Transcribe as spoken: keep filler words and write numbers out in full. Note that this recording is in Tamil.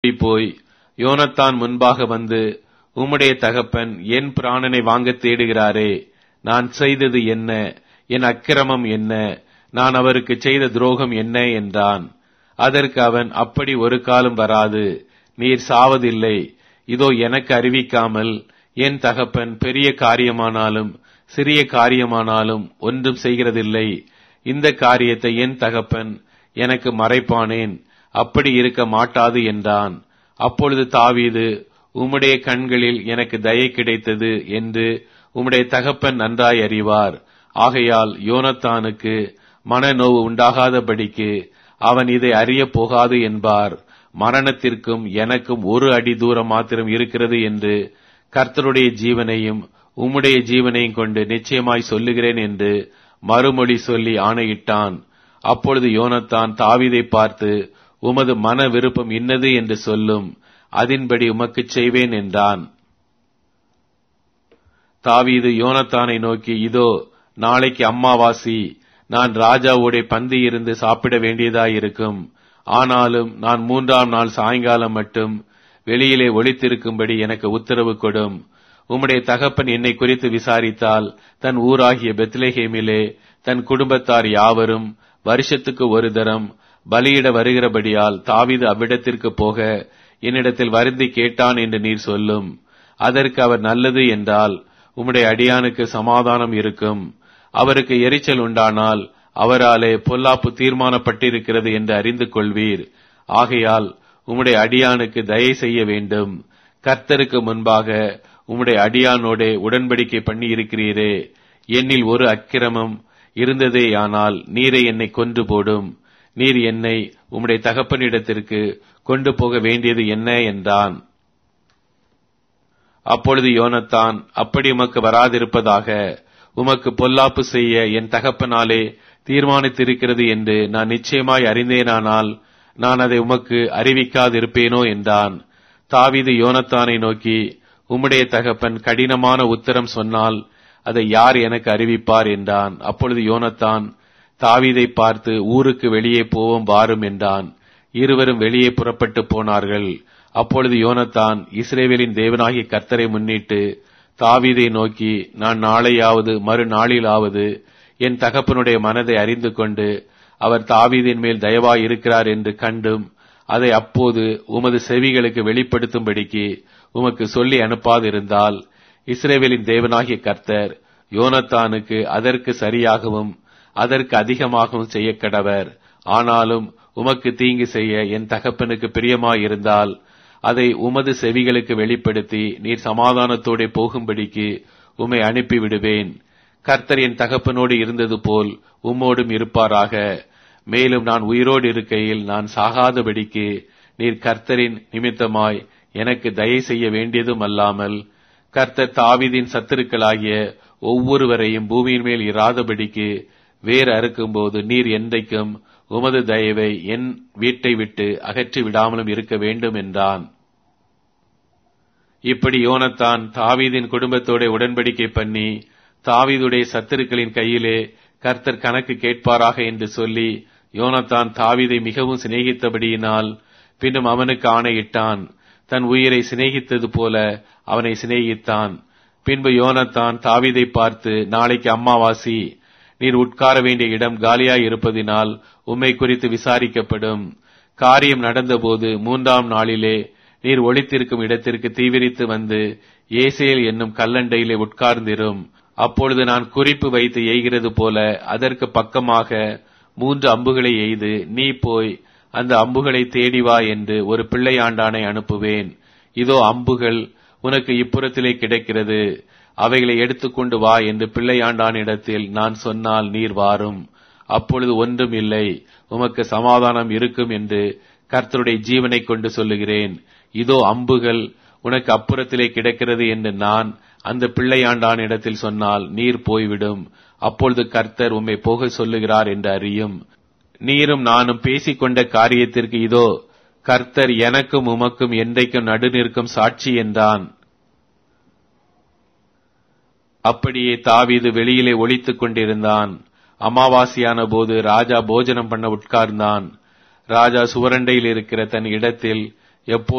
ஓடிப்போய் யோனத்தான் முன்பாக வந்து, உம்முடைய தகப்பன் என் பிராணனை வாங்க தேடுகிறாரே, நான் செய்தது என்ன? என் அக்கிரமம் என்ன? நான் அவருக்கு செய்த துரோகம் என்ன என்றான். அதற்கு அவன், அப்படி ஒரு காலம் வராது, நீர் சாவதில்லை. இதோ எனக்கு அறிவிக்காமல் என் தகப்பன் பெரிய காரியமானாலும் சிறிய காரியமானாலும் ஒன்றும் செய்கிறதில்லை. இந்த காரியத்தை என் தகப்பன் எனக்கு மறைப்பானேன்? அப்படி இருக்க மாட்டாது என்றான். அப்பொழுது தாவீது, உம்முடைய கண்களில் எனக்கு தயை கிடைத்தது என்று உம்முடைய தகப்பன் நன்றாய் அறிவார். ஆகையால் யோனத்தானுக்கு மனநோவு உண்டாகாதபடிக்கு அவன் இதை அறியப் போகாது என்பார். மரணத்திற்கும் எனக்கும் ஒரு அடி தூரம் மாத்திரம் இருக்கிறது என்று கர்த்தருடைய ஜீவனையும் உம்முடைய ஜீவனையும் கொண்டு நிச்சயமாய் சொல்லுகிறேன் என்று மறுமொழி சொல்லி ஆணையிட்டான். அப்பொழுது யோனத்தான் தாவீதை பார்த்து, உமது மன விருப்பம் இன்னது என்று சொல்லும், அதின்படி உமக்குச் செய்வேன் என்றான். தாவீது யோனத்தானை நோக்கி, இதோ நாளைக்கு அம்மாவாசி, நான் ராஜாவோட பந்தி இருந்து சாப்பிட வேண்டியதாயிருக்கும். ஆனாலும் நான் மூன்றாம் நாள் சாயங்காலம் மட்டும் வெளியிலே ஒளித்திருக்கும்படி எனக்கு உத்தரவு கொடும். உம்முடைய தகப்பன் என்னை குறித்து விசாரித்தால் தன் ஊராகிய பெத்லெகேமிலே தன் குடும்பத்தார் யாவரும் வருஷத்துக்கு ஒரு தரம் பலியிட வருகிறபடியால் தாவீது அவ்விடத்திற்கு போக என்னிடத்தில் வருந்தி கேட்டான் என்று நீர் சொல்லும். அதற்கு அவர் நல்லது என்றால் உம்முடைய அடியானுக்கு சமாதானம் இருக்கும். அவருக்கு எரிச்சல் உண்டானால் அவராலே பொல்லாப்பு தீர்மானப்பட்டிருக்கிறது என்று அறிந்து கொள்வீர். ஆகையால் உம்முடைய அடியானுக்கு தயை செய்ய வேண்டும். கர்த்தருக்கு முன்பாக உம்முடைய அடியானோட உடன்படிக்கை பண்ணி இருக்கிறீரே. என்னில் ஒரு அக்கிரமம் இருந்ததேயானால் நீரை என்னை கொன்று போடும். நீர் என்னை உம்முடைய தகப்பனிடத்திற்கு கொண்டு போக வேண்டியது என்ன என்றான். அப்பொழுது யோனத்தான், அப்படி உமக்கு வராதிருப்பதாக, உமக்கு பொல்லாப்பு செய்ய என் தகப்பனாலே தீர்மானித்திருக்கிறது என்று நான் நிச்சயமாய் அறிந்தேனானால் நான் அதை உமக்கு அறிவிக்காதிருப்பேனோ என்றான். தாவீது யோனத்தானை நோக்கி, உம்முடைய தகப்பன் கடினமான உத்தரம் சொன்னால் அதை யார் எனக்கு அறிவிப்பார் என்றான். அப்பொழுது யோனத்தான் தாவீதை பார்த்து, ஊருக்கு வெளியே போவோம் வாரும் என்றான். இருவரும் வெளியே புறப்பட்டு போனார்கள். அப்பொழுது யோனத்தான் இஸ்ரவேலின் தேவனாகிய கர்த்தரை முன்னிட்டு தாவீதை நோக்கி, நான் நாளையாவது மறுநாளிலாவது என் தகப்பனுடைய மனதை அறிந்து கொண்டு அவர் தாவீதின் மேல் தயவாய் இருக்கிறார் என்று கண்டும் அதை அப்போது உமது செவிகளுக்கு வெளிப்படுத்தும்படிக்கு உமக்கு சொல்லி அனுப்பாதிருந்தால் இஸ்ரவேலின் தேவனாகிய கர்த்தர் யோனத்தானுக்கு அதற்கு சரியாகவும் அதற்கு அதிகமாகவும் செய்ய கடவர். ஆனாலும் உமக்கு தீங்கு செய்ய என் தகப்பனுக்கு பிரியமாயிருந்தால் அதை உமது செவிகளுக்கு வெளிப்படுத்தி நீர் சமாதானத்தோടെ போகும்படிக்கு உம்மை அனுப்பிவிடுவேன். கர்த்தர் என் தகப்பனோடு இருந்தது போல் உம்மோடும் இருப்பாராக. மேலும் நான் உயிரோடு இருக்கையில் நான் சாகாதபடிக்கு நீர் கர்த்தரின் நிமித்தமாய் எனக்கு தயை செய்ய வேண்டியதும் அல்லாமல் கர்த்தர் தாவீதின் சத்துருக்களாகிய ஒவ்வொருவரையும் பூமியின் மேல் இராதபடிக்கு வேறு அறுக்கும்போது நீர் என்றைக்கும் உமது தயவை என் வீட்டை விட்டு அகற்றி விடாமலும் இருக்க வேண்டும் என்றான். இப்படி யோனத்தான் தாவீதின் குடும்பத்தோட உடன்படிக்கை பண்ணி தாவீதுடைய சத்துருக்களின் கையிலே கர்த்தர் கணக்கு கேட்பாராக என்று சொல்லி யோனத்தான் தாவீதை மிகவும் சிநேகித்தபடியினால் பின்னும் அவனுக்கு ஆணையிட்டான். தன் உயிரை சிநேகித்தது போல அவனை சிநேகித்தான். பின்பு யோனத்தான் தாவீதை பார்த்து, நாளைக்கு அம்மாவாசி, நீர் உட்கார வேண்டிய இடம் காலியாய் இருப்பதினால் உம்மை குறித்து விசாரிக்கப்படும். காரியம் நடந்தபோது மூன்றாம் நாளிலே நீர் ஒளித்திருக்கும் இடத்திற்கு தீவிரித்து வந்து ஏசேல் என்னும் கல்லண்டையிலே உட்கார்ந்திரும். அப்பொழுது நான் குறிப்பு வைத்து எய்கிறது போல அதற்கு பக்கமாக மூன்று அம்புகளை எய்து நீ போய் அந்த அம்புகளை தேடி வா என்று ஒரு பிள்ளையாண்டானை அனுப்புவேன். இதோ அம்புகள் உனக்கு இப்புறத்திலே கிடைக்கிறது, அவைகளை எடுத்துக்கொண்டு வா என்று பிள்ளையாண்டானிடத்தில் நான் சொன்னால் நீர் வாரும். அப்பொழுது ஒன்றும் இல்லை, உமக்கு சமாதானம் இருக்கும் என்று கர்த்தருடைய ஜீவனை கொண்டு சொல்லுகிறேன். இதோ அம்புகள் உனக்கு அப்புறத்திலே கிடக்கிறது என்று நான் அந்த பிள்ளையாண்டான் இடத்தில் சொன்னால் நீர் போய்விடும். அப்பொழுது கர்த்தர் உம்மை போக சொல்லுகிறார் என்று அறியும். நீரும் நானும் பேசிக்கொண்ட காரியத்திற்கு இதோ கர்த்தர் எனக்கும் உமக்கும் என்றைக்கும் நடுநிற்கும் சாட்சி என்றான். அப்படியே தாவீது வெளியிலே ஒளித்துக் கொண்டிருந்தான். அமாவாசையான போது ராஜா போஜனம் பண்ண உட்கார்ந்தான். ராஜா சுவரண்டையில் இருக்கிற தன் இடத்தில் எப்போது